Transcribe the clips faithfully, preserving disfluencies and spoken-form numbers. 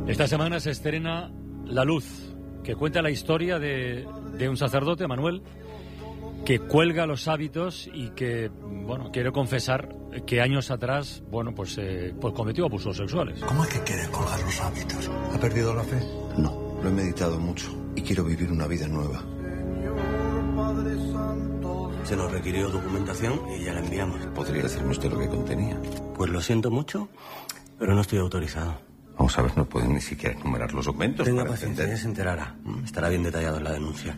Esta semana se estrena La Luz, que cuenta la historia de, de un sacerdote, Manuel, que cuelga los hábitos y que, bueno, quiere confesar que años atrás, bueno, pues, eh, pues cometió abusos sexuales. ¿Cómo es que quiere colgar los hábitos? ¿Ha perdido la fe? No, lo he meditado mucho y quiero vivir una vida nueva. Se nos requirió documentación y ya la enviamos. ¿Podría decirme usted lo que contenía? Pues lo siento mucho, pero no estoy autorizado. Vamos a ver, no pueden ni siquiera enumerar los documentos. Tenga para paciencia, entender. ya se enterará. Estará bien detallado en la denuncia.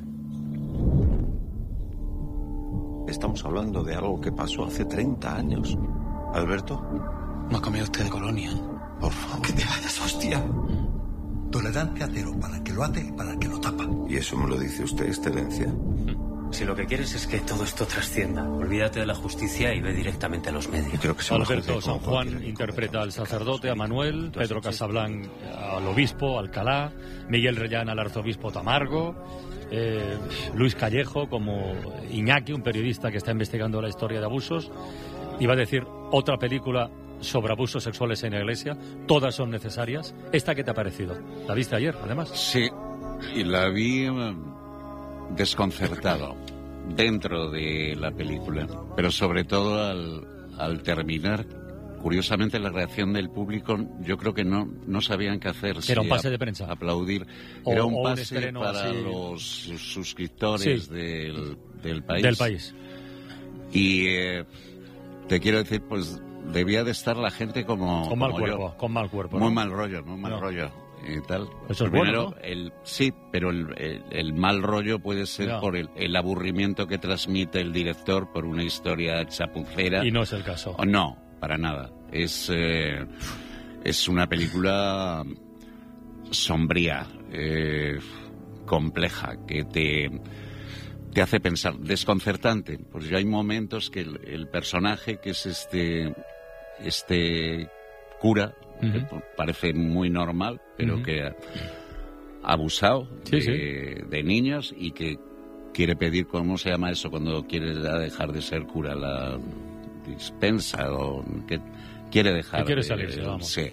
Estamos hablando de algo que pasó hace treinta años. ¿Alberto? No ha comido usted de colonia. Por favor. Que te vayas, hostia. Tolerancia cero para el que lo hace y para el que lo tapa. ¿Y eso me lo dice usted, excelencia? Si lo que quieres es que todo esto trascienda, olvídate de la justicia y ve directamente a los medios. Creo que se me Alberto juzgue San como Juan cualquier interpreta al incompetente. sacerdote, a Manuel, Pedro Casablanc al obispo, Alcalá, Miguel Reyán al arzobispo Tamargo, eh, Luis Callejo como Iñaki, un periodista que está investigando la historia de abusos. Iba a decir otra película sobre abusos sexuales en la iglesia, todas son necesarias. ¿Esta qué te ha parecido? ¿La viste ayer, además? Sí, y la vi eh, desconcertado dentro de la película, pero sobre todo al, al terminar, curiosamente la reacción del público, yo creo que no, no sabían qué hacer. Era un si pase a- de prensa. Aplaudir. O- Era o un un pase estreno para así. los suscriptores Sí. del, del país. Del país. Y eh, te quiero decir, pues debía de estar la gente como, Con mal como yo. cuerpo, con mal cuerpo. Muy ¿no? mal rollo, muy mal No. rollo y tal. Eso es Primero, bueno, ¿no? el sí, pero el, el- el mal rollo puede ser Ya. por el, el aburrimiento que transmite el director por una historia chapucera. Y no es el caso. O no, para nada. Es, eh, es una película sombría, eh, compleja, que te, te hace pensar, desconcertante. Pues ya hay momentos que el, el personaje, que es este, este cura, que Ujú. parece muy normal, pero Ujú. que ha abusado Sí, de, de niños y que quiere pedir, ¿cómo se llama eso? Cuando quiere ya dejar de ser cura, la dispensa, o que quiere dejar Que quiere de- salirse, vamos. sí.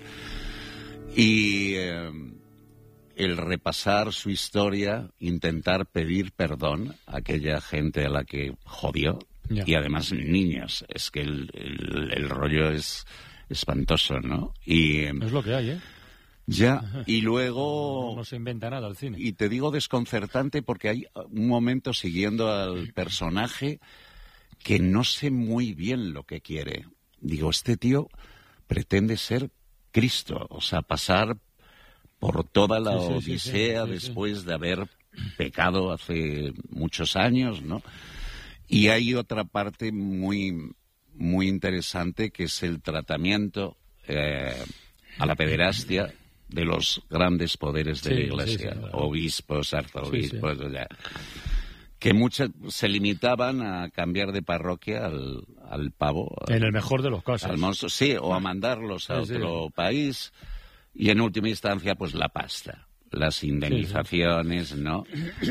Y eh, el repasar su historia, intentar pedir perdón a aquella gente a la que jodió, Ya. y además niños. Es que el, el- el rollo es espantoso, ¿no? Y eh, Es lo que hay, ¿eh? ya, y luego... No se inventa nada al cine. Y te digo desconcertante porque hay un momento siguiendo al personaje que no sé muy bien lo que quiere. Digo, este tío pretende ser Cristo, o sea, pasar por toda la Sí, sí, sí, odisea sí, sí, sí. después de haber pecado hace muchos años, ¿no? Y hay otra parte muy, muy interesante que es el tratamiento eh, a la pederastia de los grandes poderes de Sí, la sí, Iglesia, sí, claro. obispos, arzobispos, Sí, ya, que muchas se limitaban a cambiar de parroquia al, al pavo, En el mejor de los casos. al monstruo, sí, o a mandarlos a Sí, sí. otro país, y en última instancia, pues la pasta, las indemnizaciones, ¿no?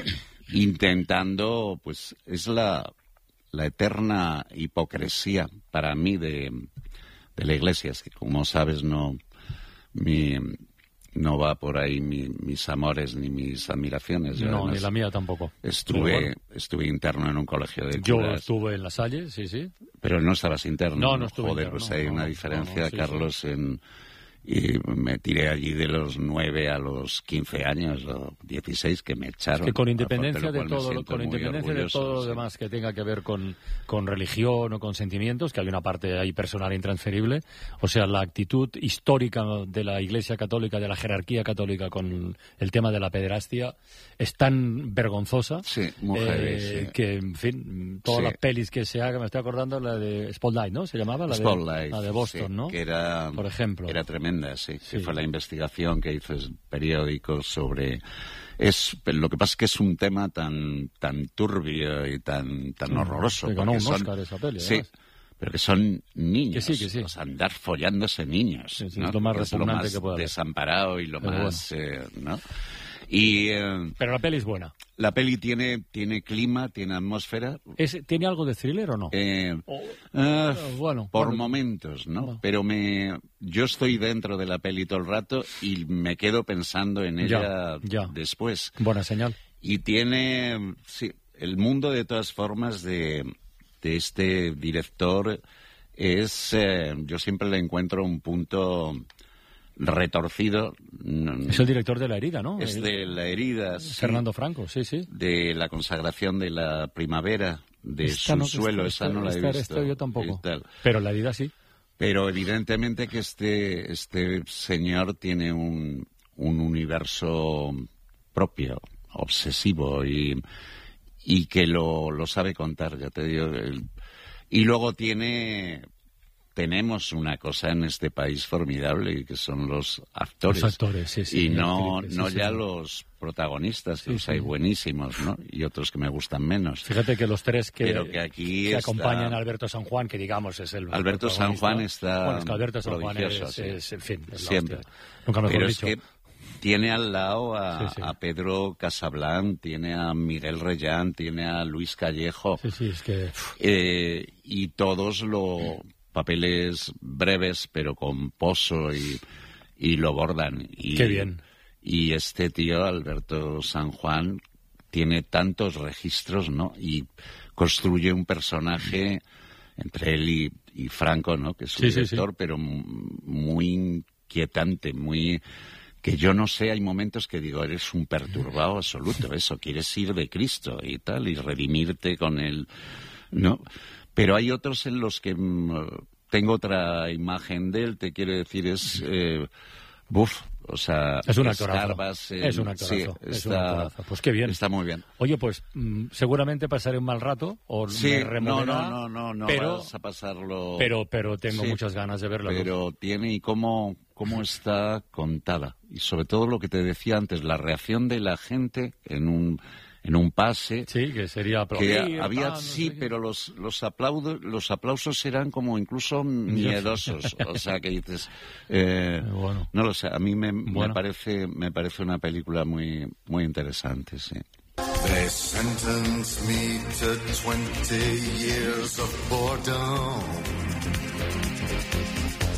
Intentando, pues, es la, la eterna hipocresía para mí de, de la Iglesia, es que como sabes, no, mi, no va por ahí mi- mis amores ni mis admiraciones. Yo No, además ni la mía tampoco. Estuve, Pero bueno, estuve interno en un colegio de yo curas. estuve en La Salle, sí, sí. Pero no estabas interno. No, no estuve Joder, interno, pues no, hay no, una no, diferencia, no, no, sí, Carlos, en... Y me tiré allí de los nueve a los quince años, o dieciséis, que me echaron. Que con de independencia lo de cual me todo, siento con muy independencia de orgulloso, todo lo sí. demás que tenga que ver con, con religión o con sentimientos, que hay una parte ahí personal intransferible, o sea, la actitud histórica de la Iglesia Católica, de la jerarquía católica con el tema de la pederastia, es tan vergonzosa Sí, muy heavy, eh, sí. que, en fin, todas Sí. las pelis que se hagan, me estoy acordando la de Spotlight, ¿no? Se llamaba la de, Spotlight, la de Boston, sí, ¿no? que era, Por ejemplo. Era tremenda, sí, Sí. que fue la investigación que hizo el periódico sobre... Es, lo que pasa es que es un tema tan tan turbio y tan tan horroroso. que ganó porque un son- Oscar esa peli, Sí, además. pero que son niños. Que sí, que sí. O sea, andar follándose niños. Sí, sí, ¿no? es lo más Que es lo repugnante más que puede haber. desamparado y lo Pero más... eh, ¿no? Y, eh, Pero la peli es buena. La peli tiene, tiene clima, tiene atmósfera. ¿Es, ¿Tiene algo de thriller o no? Eh, Oh, eh, bueno, por bueno. momentos, ¿no? Bueno. Pero me, yo estoy dentro de la peli todo el rato y me quedo pensando en ella Ya, ya. después. Buena señal. Y tiene, sí, el mundo de todas formas de, de este director es, eh, yo siempre le encuentro un punto retorcido. Es el director de La herida, ¿no? Es El- de La herida, sí, Fernando Franco, sí, sí. de la consagración de la primavera, de Esta no- Subsuelo, esta- esa no la he esta- visto. esta yo tampoco. y tal. Pero La herida sí. Pero evidentemente que este, este señor tiene un, un universo propio, obsesivo y, y que lo, lo sabe contar, ya te digo. El- y luego tiene... Tenemos una cosa en este país formidable, que son los actores. Los actores, sí, sí. Y no, actrices, no sí, ya sí. los protagonistas, que Sí, los sí. hay buenísimos, ¿no? Y otros que me gustan menos. Fíjate que los tres que, Pero que aquí que está- acompañan a Alberto San Juan, que digamos es el Alberto San protagonista. Juan está Bueno, es que Alberto San Juan prodigioso, es, sí. es, en fin, es la Siempre. hostia. Nunca mejor Pero dicho. es que tiene al lado a, Sí, sí. a Pedro Casablanc, tiene a Miguel Reyán, tiene a Luis Callejo, Sí, sí, es que... uf, eh, y todos los papeles breves, pero con pozo y, y lo bordan. Y, Qué bien. Y este tío, Alberto San Juan, tiene tantos registros, ¿no? Y construye un personaje entre él y, y Franco, ¿no? Que es su Sí, sí, director, sí. pero m- muy inquietante, muy... Que yo no sé, hay momentos que digo, eres un perturbado absoluto, eso, quieres ir de Cristo y tal, y redimirte con él, ¿no? Pero hay otros en los que mm, tengo otra imagen de él, te quiero decir, es... Eh, buf, o sea... Es un actorazo. escarbas en- Es un actorazo, sí, es un está- actorazo. Pues qué bien. Está muy bien. Oye, pues mm, seguramente pasaré un mal rato o Sí, me no, removerá, no, no, no, no pero, vas a pasarlo... pero, pero tengo Sí, muchas ganas de verla. Pero tiene y cómo, cómo está contada. Y sobre todo lo que te decía antes, la reacción de la gente en un, en un pase. Sí, que sería Que aplaudir, había, tal, no sí, sé qué. pero los, los, aplaudos, los aplausos eran como incluso miedosos. O sea, que dices... eh, Bueno. No lo sé, a mí me, me Bueno. parece me parece una película muy, muy interesante, sí. They sentenced me to twenty years of boredom.